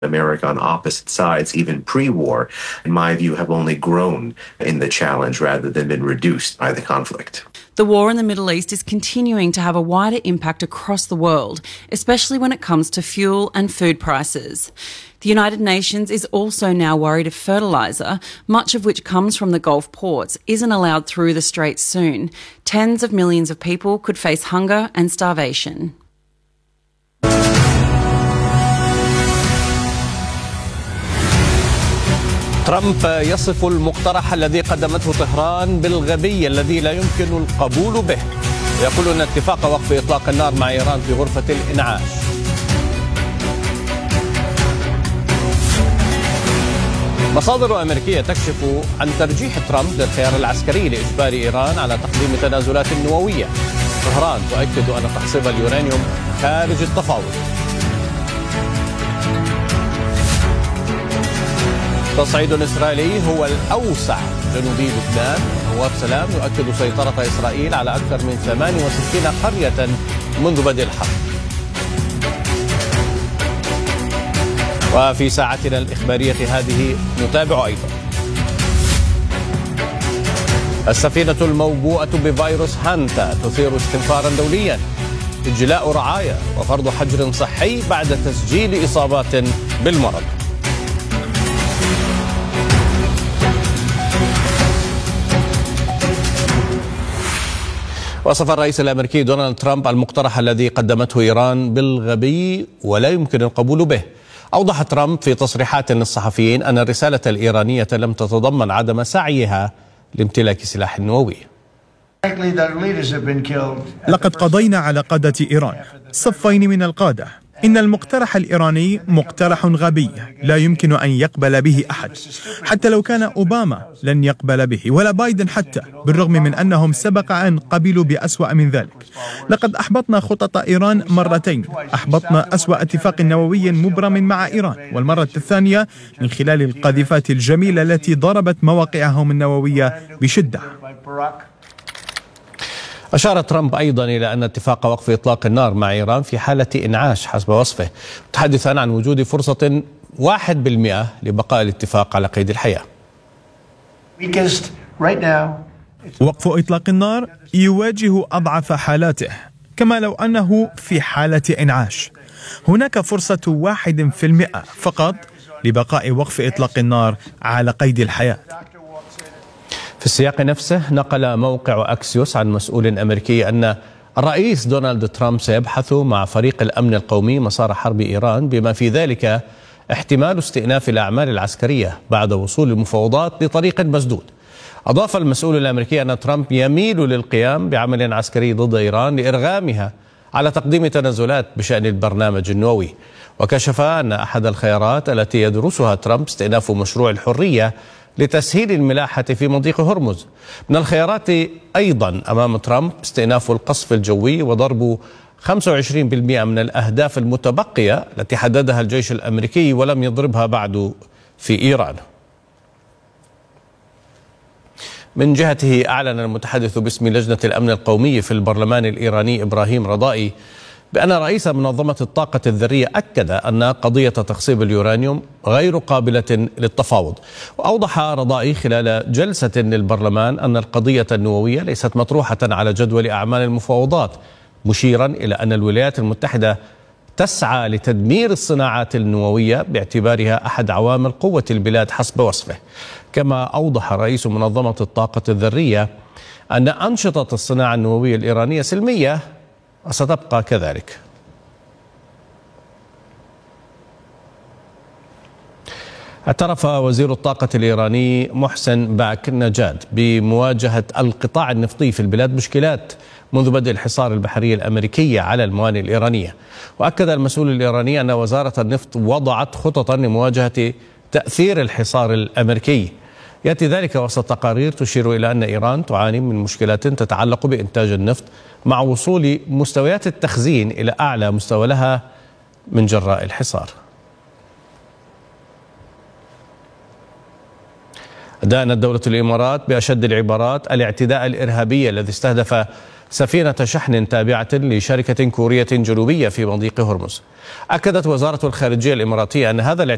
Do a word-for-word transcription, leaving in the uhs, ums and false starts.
America on opposite sides, even pre-war, in my view, have only grown in the challenge rather than been reduced by the conflict. The war in the Middle East is continuing to have a wider impact across the world, especially when it comes to fuel and food prices. The United Nations is also now worried if fertiliser, much of which comes from the Gulf ports, isn't allowed through the Straits soon. Tens of millions of people could face hunger and starvation. ترامب يصف المقترح الذي قدمته طهران بالغبي الذي لا يمكن القبول به، ويقول أن اتفاق وقف إطلاق النار مع إيران في غرفة الإنعاش. مصادر أمريكية تكشف عن ترجيح ترامب للخيار العسكري لإجبار إيران على تقديم تنازلات نووية. طهران تؤكد أن تخصيب اليورانيوم خارج التفاوض. تصعيد إسرائيلي هو الأوسع جنوبي لبنان. نواب سلام يؤكد سيطرة إسرائيل على أكثر من ثمانية وستين قرية منذ بدء الحرب. وفي ساعتنا الإخبارية هذه نتابع أيضا السفينة الموبوءة بفيروس هانتا تثير استنفارا دوليا، إجلاء رعايا وفرض حجر صحي بعد تسجيل إصابات بالمرض. وصف الرئيس الأمريكي دونالد ترامب المقترح الذي قدمته إيران بالغبي ولا يمكن القبول به. أوضح ترامب في تصريحات للصحفيين أن الرسالة الإيرانية لم تتضمن عدم سعيها لامتلاك سلاح نووي. لقد قضينا على قادة إيران، صفين من القادة. إن المقترح الإيراني مقترح غبي لا يمكن أن يقبل به أحد، حتى لو كان أوباما لن يقبل به ولا بايدن حتى، بالرغم من أنهم سبق أن قبلوا بأسوأ من ذلك. لقد أحبطنا خطط إيران مرتين، أحبطنا أسوأ اتفاق نووي مبرم مع إيران، والمرة الثانية من خلال القذيفات الجميلة التي ضربت مواقعهم النووية بشدة. أشار ترامب أيضا إلى أن اتفاق وقف إطلاق النار مع إيران في حالة إنعاش حسب وصفه، متحدثا عن وجود فرصة واحد بالمئة لبقاء الاتفاق على قيد الحياة. وقف إطلاق النار يواجه أضعف حالاته، كما لو أنه في حالة إنعاش. هناك فرصة واحد في المئة فقط لبقاء وقف إطلاق النار على قيد الحياة. في السياق نفسه نقل موقع أكسيوس عن مسؤول أمريكي أن الرئيس دونالد ترامب سيبحث مع فريق الأمن القومي مسار حرب إيران، بما في ذلك احتمال استئناف الأعمال العسكرية بعد وصول المفاوضات لطريق مسدود. أضاف المسؤول الأمريكي أن ترامب يميل للقيام بعمل عسكري ضد إيران لإرغامها على تقديم تنازلات بشأن البرنامج النووي، وكشف أن أحد الخيارات التي يدرسها ترامب استئناف مشروع الحرية لتسهيل الملاحة في مضيق هرمز. من الخيارات أيضا أمام ترامب استئناف القصف الجوي وضرب خمسة وعشرين بالمئة من الأهداف المتبقية التي حددها الجيش الأمريكي ولم يضربها بعد في إيران. من جهته أعلن المتحدث باسم لجنة الأمن القومي في البرلمان الإيراني إبراهيم رضائي بأن رئيس منظمة الطاقة الذرية أكد أن قضية تخصيب اليورانيوم غير قابلة للتفاوض. وأوضح رضائي خلال جلسة للبرلمان أن القضية النووية ليست مطروحة على جدول أعمال المفاوضات، مشيرا إلى أن الولايات المتحدة تسعى لتدمير الصناعات النووية باعتبارها أحد عوامل قوة البلاد حسب وصفه. كما أوضح رئيس منظمة الطاقة الذرية أن أنشطة الصناعة النووية الإيرانية سلمية وستبقى كذلك. اعترف وزير الطاقة الإيراني محسن باك نجاد بمواجهة القطاع النفطي في البلاد مشكلات منذ بدء الحصار البحري الأمريكي على الموانئ الإيرانية. وأكد المسؤول الإيراني أن وزارة النفط وضعت خططا لمواجهة تأثير الحصار الأمريكي. يأتي ذلك وسط تقارير تشير إلى أن إيران تعاني من مشكلات تتعلق بإنتاج النفط مع وصول مستويات التخزين إلى أعلى مستوى لها من جراء الحصار. أدانت دولة الإمارات بأشد العبارات الاعتداء الإرهابي الذي استهدف سفينة شحن تابعة لشركة كورية جنوبية في مضيق هرمز. أكدت وزارة الخارجية الإماراتية أن هذا